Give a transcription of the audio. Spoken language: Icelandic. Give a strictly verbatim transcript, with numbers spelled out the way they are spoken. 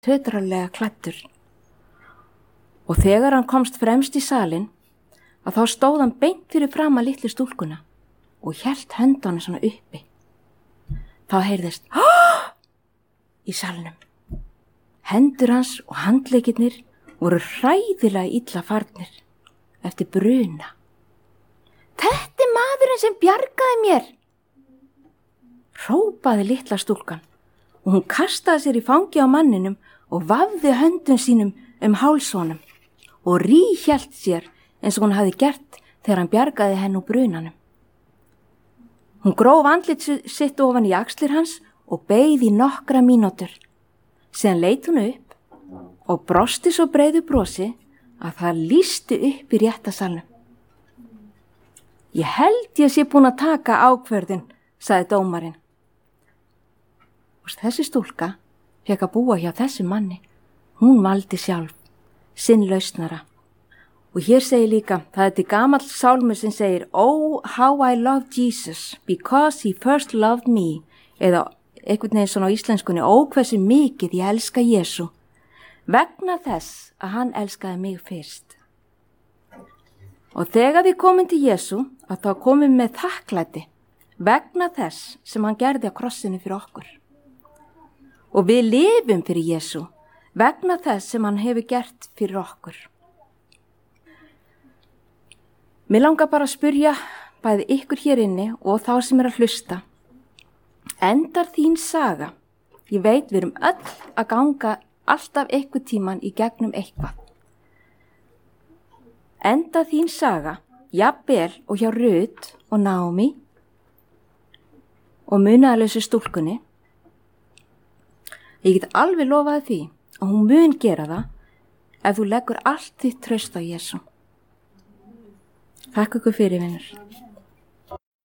tötralega klæddur. Og þegar hann komst fremst í salinn, að þá stóð hann beint fyrir fram að litlu stúlkuna og hélt höndunum svona uppi. Þá heyrðist "Há!" í salnum. Hendur hans og handleggirnir voru hræðilega illa farnir eftir bruna. "Þetta er maðurinn sem bjargaði mér!" hrópaði litla stúlkan og hún kastaði sér í fangi á manninum og vafði höndum sínum um hálsonum og ríhélt sér eins og hún hafði gert þegar hann bjargaði henn úr brunanum. Hún gróf andlit sitt ofan í axlir hans og beið í nokkra mínútur. Síðan leit hún upp og brosti svo breiðu brosi að það lýsti upp í rétta salnum. "Ég held ég sé búin að taka ákvörðun", sagði dómarinn. Og þessi stúlka fékk að búa hjá þessi manni. Hún valdi sjálf sinn lausnara. Og hér segir líka, það er til gamall sálmur sem segir "Oh, how I love Jesus because he first loved me", eða einhvern veginn svona á íslenskunni, "Ó, hversu mikið ég elska Jesú, vegna þess að hann elskaði mig fyrst." Og þegar við komum til Jesú, að þá komum með þakklæti vegna þess sem hann gerði á krossinu fyrir okkur. Og við lifum fyrir Jesú vegna þess sem hann hefur gert fyrir okkur. Mér langar bara að spyrja bæði ykkur hér inni og þá sem er að hlusta. Endar þín saga? Ég veit við erum öll að ganga alltaf eitthvað tíman í gegnum eitthvað. Endar þín saga, jafnvel og hjá Rut og Naomi og munaðarlausu stúlkunni? Ég get alveg lofaði því að hún mun gera það ef þú leggur allt þitt traust á Jesú. Takk ykkur fyrir, vinur.